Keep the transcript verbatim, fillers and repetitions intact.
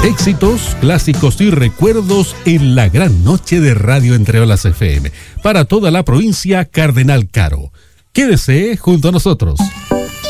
Éxitos, clásicos y recuerdos en la gran noche de Radio Entre Olas F M. Para toda la provincia, Cardenal Caro. Quédese junto a nosotros.